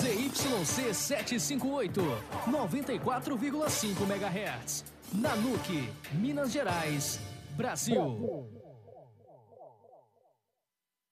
ZYC 758, 94,5 MHz. Nanuque, Minas Gerais, Brasil.